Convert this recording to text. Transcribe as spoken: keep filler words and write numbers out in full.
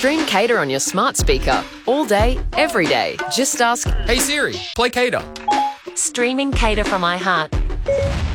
Stream Cater on your smart speaker all day, every day. Just ask, Hey Siri, play Cater. Streaming Cater from iHeart.